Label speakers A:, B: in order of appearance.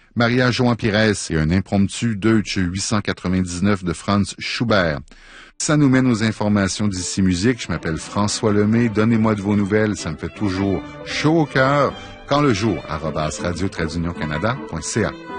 A: Maria Joan Pires et un impromptu Deutsche 899 de Franz Schubert. Ça nous mène aux informations d'Ici Musique. Je m'appelle François Lemay. Donnez-moi de vos nouvelles. Ça me fait toujours chaud au cœur. Quand le jour, @radio-canada.ca.